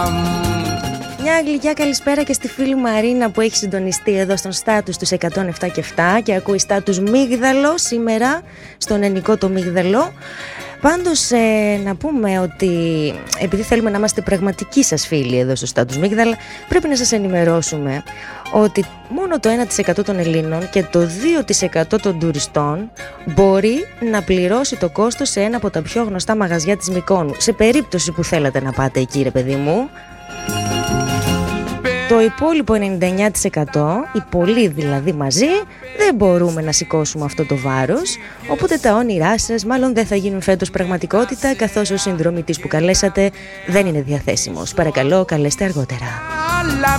Μια γλυκιά καλησπέρα και στη φίλη Μαρίνα που έχει συντονιστεί εδώ στον στάτους τους 107 και 7 και ακούει στάτους Μίγδαλο σήμερα, στον ενικό το Μίγδαλο. Πάντως να πούμε ότι επειδή θέλουμε να είμαστε πραγματικοί σας φίλοι εδώ στο στάτους Μίγδαλα, πρέπει να σας ενημερώσουμε ότι μόνο το 1% των Ελλήνων και το 2% των τουριστών μπορεί να πληρώσει το κόστος σε ένα από τα πιο γνωστά μαγαζιά της Μυκόνου. Σε περίπτωση που θέλατε να πάτε εκεί, ρε παιδί μου. Το υπόλοιπο 99%, οι πολλοί δηλαδή μαζί, δεν μπορούμε να σηκώσουμε αυτό το βάρος, οπότε τα όνειρά σας μάλλον δεν θα γίνουν φέτος πραγματικότητα, καθώς ο συνδρομητής που καλέσατε δεν είναι διαθέσιμος. Παρακαλώ, καλέστε αργότερα.